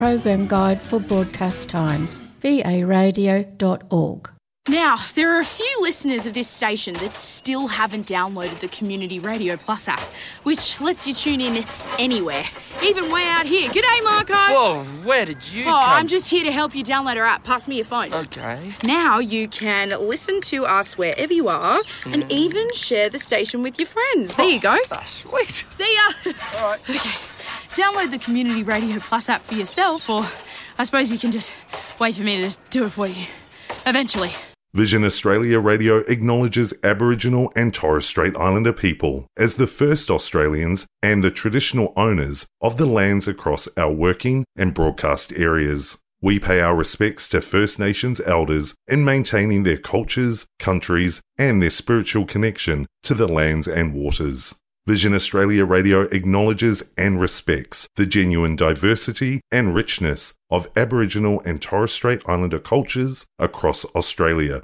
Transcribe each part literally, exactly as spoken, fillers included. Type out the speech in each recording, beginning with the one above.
Program guide for broadcast times, v a radio dot org. Now, there are a few listeners of this station that still haven't downloaded the Community Radio Plus app, which lets you tune in anywhere, even way out here. G'day, Marco. Whoa, where did you Oh, come? I'm just here to help you download our app. Pass me your phone. Okay. Now you can listen to us wherever you are mm. and even share the station with your friends. There you go. Ah, sweet. See ya. All right. Okay. Download the Community Radio Plus app for yourself, or I suppose you can just wait for me to do it for you. Eventually. Vision Australia Radio acknowledges Aboriginal and Torres Strait Islander people as the first Australians and the traditional owners of the lands across our working and broadcast areas. We pay our respects to First Nations elders in maintaining their cultures, countries, and their spiritual connection to the lands and waters. Vision Australia Radio acknowledges and respects the genuine diversity and richness of Aboriginal and Torres Strait Islander cultures across Australia.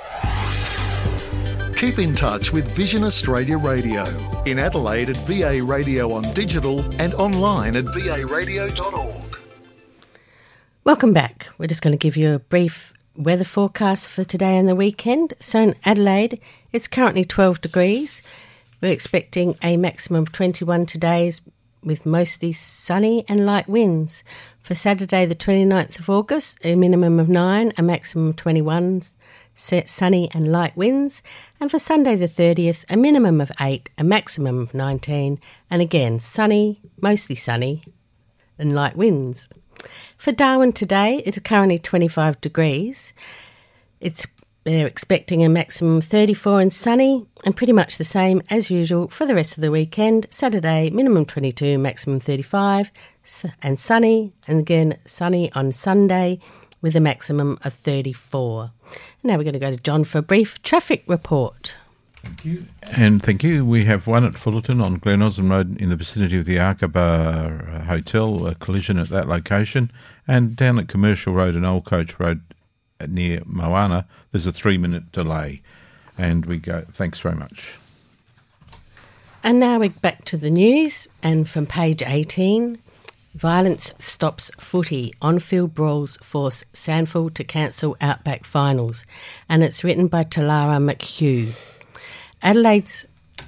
Keep in touch with Vision Australia Radio. In Adelaide at V A Radio on digital and online at v a radio dot org. Welcome back. We're just going to give you a brief weather forecast for today and the weekend. So in Adelaide, it's currently twelve degrees. We're expecting a maximum of twenty-one today with mostly sunny and light winds. For Saturday the twenty-ninth of August, a minimum of nine, a maximum of twenty-one, sunny and light winds. And for Sunday the thirtieth, a minimum of eight, a maximum of nineteen, and again sunny, mostly sunny and light winds. For Darwin today, it's currently twenty-five degrees. It's They're expecting a maximum of thirty-four and sunny, and pretty much the same as usual for the rest of the weekend. Saturday, minimum twenty-two, maximum thirty-five, and sunny, and again sunny on Sunday with a maximum of thirty-four. Now we're going to go to John for a brief traffic report. Thank you. And thank you. We have one at Fullerton on Glen Osmond Road in the vicinity of the Arkaba Hotel, a collision at that location, and down at Commercial Road and Old Coach Road near Moana, there's a three-minute delay. And we go, thanks very much. And now we're back to the news, and from page eighteen, violence stops footy. On-field brawls force Sandford to cancel Outback finals. And it's written by Talara McHugh. Adelaide's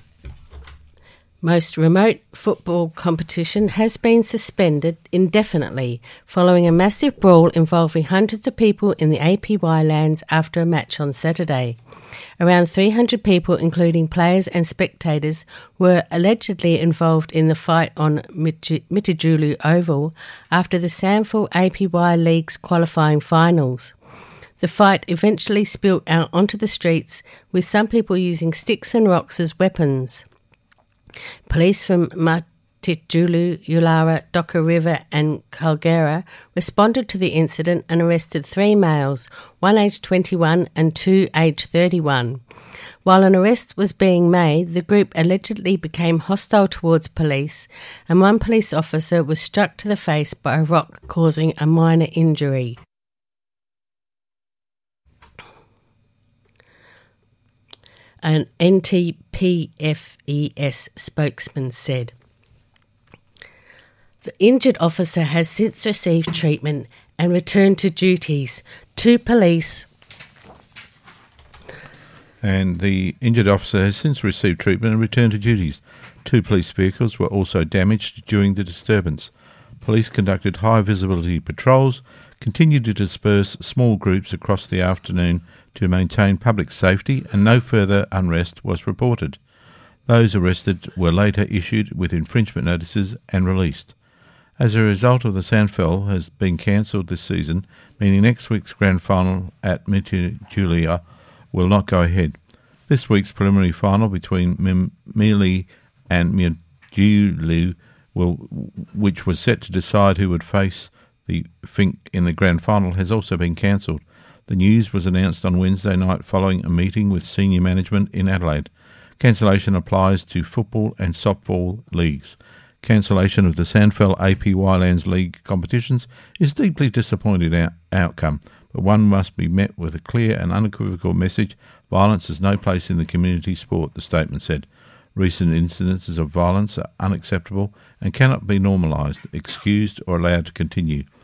most remote football competition has been suspended indefinitely following a massive brawl involving hundreds of people in the A P Y lands after a match on Saturday. Around three hundred people, including players and spectators, were allegedly involved in the fight on Mitijulu Oval after the Sandford A P Y League's qualifying finals. The fight eventually spilled out onto the streets, with some people using sticks and rocks as weapons. Police from Matitjulu, Ulara, Docker River and Kalgera responded to the incident and arrested three males, one aged twenty-one and two aged thirty-one. While an arrest was being made, the group allegedly became hostile towards police, and one police officer was struck to the face by a rock, causing a minor injury. An N T P F E S spokesman said, "The injured officer has since received treatment and returned to duties. Two police..." And the injured officer has since received treatment and returned to duties. Two police vehicles were also damaged during the disturbance. Police conducted high visibility patrols, continued to disperse small groups across the afternoon to maintain public safety, and no further unrest was reported. Those arrested were later issued with infringement notices and released. As a result of the Sandfell has been cancelled this season, meaning next week's grand final at Mitijulu will not go ahead. This week's preliminary final between Mimili and Mitijulu, will, which was set to decide who would face the Fink in the grand final, has also been cancelled. The news was announced on Wednesday night following a meeting with senior management in Adelaide. Cancellation applies to football and softball leagues. Cancellation of the Sandfell A P Y Lands League competitions is a deeply disappointing out- outcome, but one must be met with a clear and unequivocal message. Violence has no place in the community sport, the statement said. Recent incidences of violence are unacceptable and cannot be normalised, excused or allowed to continue.